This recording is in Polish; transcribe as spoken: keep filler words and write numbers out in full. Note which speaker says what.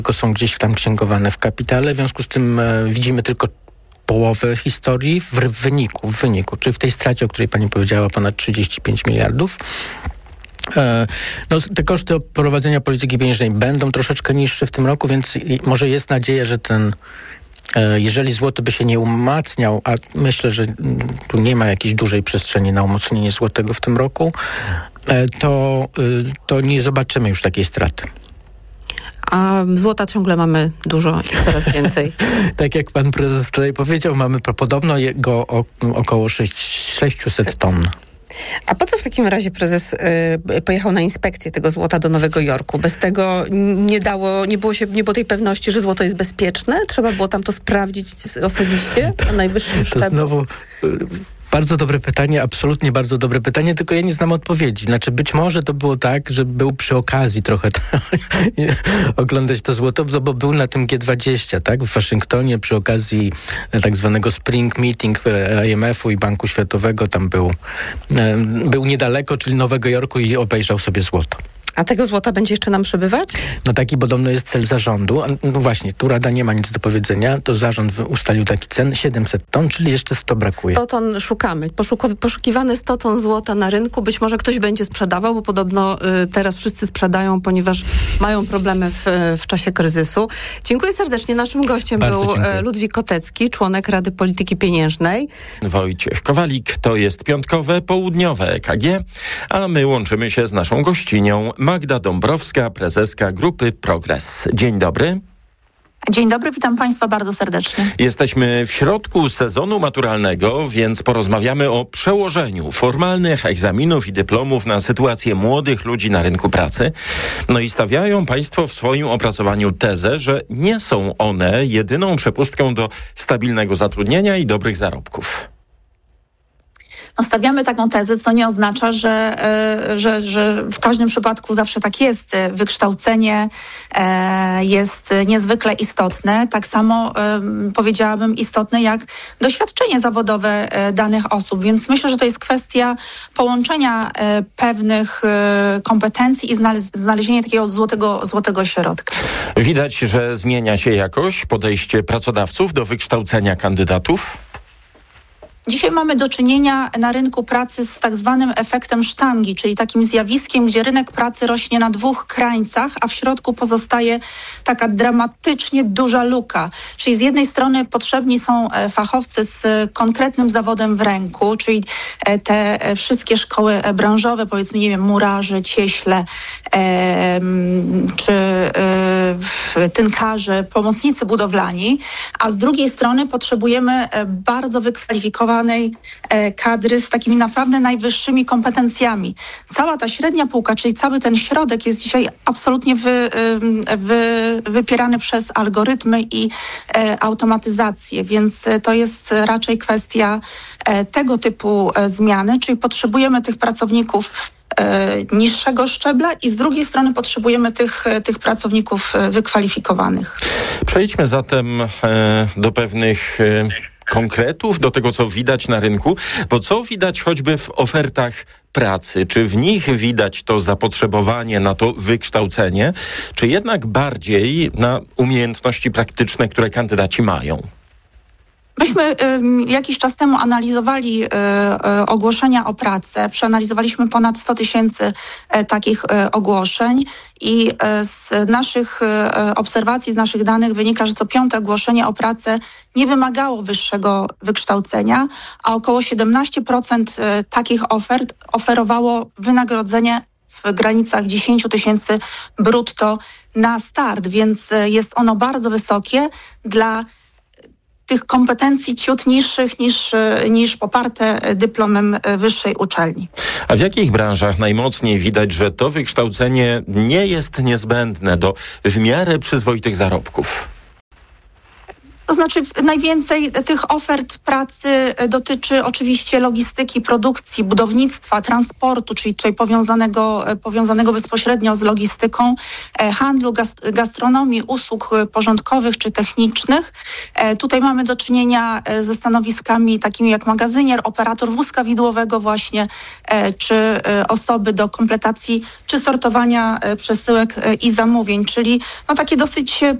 Speaker 1: tylko są gdzieś tam księgowane w kapitale. W związku z tym e, widzimy tylko połowę historii w wyniku, w wyniku, czy w tej stracie, o której pani powiedziała, ponad trzydzieści pięć miliardów. No, te koszty prowadzenia polityki pieniężnej będą troszeczkę niższe w tym roku, więc może jest nadzieja, że ten, jeżeli złoty by się nie umacniał, a myślę, że tu nie ma jakiejś dużej przestrzeni na umocnienie złotego w tym roku, to, to nie zobaczymy już takiej straty.
Speaker 2: A złota ciągle mamy dużo i coraz więcej.
Speaker 1: Tak jak pan prezes wczoraj powiedział, mamy podobno go o, około sześćset ton.
Speaker 2: A po co w takim razie prezes y, pojechał na inspekcję tego złota do Nowego Jorku? Bez tego nie dało, nie było się, nie było tej pewności, że złoto jest bezpieczne? Trzeba było tam to sprawdzić osobiście na najwyższym szczeblu?
Speaker 1: To znowu y, bardzo dobre pytanie, absolutnie bardzo dobre pytanie, tylko ja nie znam odpowiedzi. Znaczy być może to było tak, że był przy okazji trochę oglądać to złoto, bo był na tym G dwadzieścia, tak? W Waszyngtonie przy okazji tak zwanego Spring Meeting I M F u i Banku Światowego. Tam był, był niedaleko, czyli Nowego Jorku i obejrzał sobie złoto.
Speaker 2: A tego złota będzie jeszcze nam przybywać?
Speaker 1: No taki podobno jest cel zarządu. No właśnie, tu Rada nie ma nic do powiedzenia. To zarząd ustalił taki cen, siedemset ton, czyli jeszcze sto brakuje.
Speaker 2: sto ton szukamy. Poszuku- poszukiwane sto ton złota na rynku. Być może ktoś będzie sprzedawał, bo podobno y, teraz wszyscy sprzedają, ponieważ mają problemy w, w czasie kryzysu. Dziękuję serdecznie. Naszym gościem
Speaker 1: Bardzo
Speaker 2: był
Speaker 1: dziękuję.
Speaker 2: Ludwik Kotecki, członek Rady Polityki Pieniężnej.
Speaker 3: Wojciech Kowalik, to jest piątkowe, południowe E K G, a my łączymy się z naszą gościnią Magda Dąbrowska, prezeska Grupy Progres. Dzień dobry.
Speaker 4: Dzień dobry, witam Państwa bardzo serdecznie.
Speaker 3: Jesteśmy w środku sezonu maturalnego, więc porozmawiamy o przełożeniu formalnych egzaminów i dyplomów na sytuację młodych ludzi na rynku pracy. No i stawiają Państwo w swoim opracowaniu tezę, że nie są one jedyną przepustką do stabilnego zatrudnienia i dobrych zarobków.
Speaker 4: No, stawiamy taką tezę, co nie oznacza, że, y, że, że w każdym przypadku zawsze tak jest. Wykształcenie y, jest niezwykle istotne. Tak samo y, powiedziałabym istotne jak doświadczenie zawodowe y, danych osób. Więc myślę, że to jest kwestia połączenia y, pewnych y, kompetencji i znale- znalezienia takiego złotego, złotego środka.
Speaker 3: Widać, że zmienia się jakoś podejście pracodawców do wykształcenia kandydatów.
Speaker 4: Dzisiaj mamy do czynienia na rynku pracy z tak zwanym efektem sztangi, czyli takim zjawiskiem, gdzie rynek pracy rośnie na dwóch krańcach, a w środku pozostaje taka dramatycznie duża luka. Czyli z jednej strony potrzebni są fachowcy z konkretnym zawodem w ręku, czyli te wszystkie szkoły branżowe, powiedzmy, nie wiem, murarze, cieśle, e, czy e, tynkarze, pomocnicy budowlani, a z drugiej strony potrzebujemy bardzo wykwalifikowanych kadry z takimi naprawdę najwyższymi kompetencjami. Cała ta średnia półka, czyli cały ten środek jest dzisiaj absolutnie wy, wy, wypierany przez algorytmy i automatyzację, więc to jest raczej kwestia tego typu zmiany, czyli potrzebujemy tych pracowników niższego szczebla i z drugiej strony potrzebujemy tych, tych pracowników wykwalifikowanych.
Speaker 3: Przejdźmy zatem e, do pewnych e, konkretów, do tego, co widać na rynku, bo co widać choćby w ofertach pracy? Czy w nich widać to zapotrzebowanie na to wykształcenie, czy jednak bardziej na umiejętności praktyczne, które kandydaci mają?
Speaker 4: Myśmy y, jakiś czas temu analizowali y, y, ogłoszenia o pracę. Przeanalizowaliśmy ponad sto tysięcy y, takich y, ogłoszeń i y, z naszych y, obserwacji, z naszych danych wynika, że co piąte ogłoszenie o pracę nie wymagało wyższego wykształcenia, a około siedemnaście procent y, takich ofert oferowało wynagrodzenie w granicach dziesięć tysięcy brutto na start, więc y, jest ono bardzo wysokie dla tych kompetencji ciut niższych niż, niż poparte dyplomem wyższej uczelni.
Speaker 3: A w jakich branżach najmocniej widać, że to wykształcenie nie jest niezbędne do w miarę przyzwoitych zarobków?
Speaker 4: To znaczy najwięcej tych ofert pracy dotyczy oczywiście logistyki, produkcji, budownictwa, transportu, czyli tutaj powiązanego, powiązanego bezpośrednio z logistyką, handlu, gastronomii, usług porządkowych czy technicznych. Tutaj mamy do czynienia ze stanowiskami takimi jak magazynier, operator wózka widłowego właśnie, czy osoby do kompletacji czy sortowania przesyłek i zamówień, czyli no takie dosyć